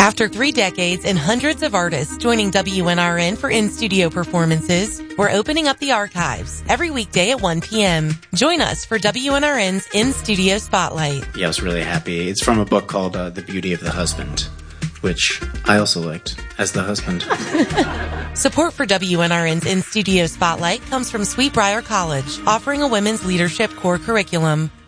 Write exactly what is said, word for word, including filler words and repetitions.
After three decades and hundreds of artists joining W N R N for in-studio performances, we're opening up the archives every weekday at one p.m. Join us for W N R N's In-Studio Spotlight. Yeah, I was really happy. It's from a book called uh, The Beauty of the Husband, which I also liked as the husband. Support for W N R N's In-Studio Spotlight comes from Sweetbriar College, offering a women's leadership core curriculum.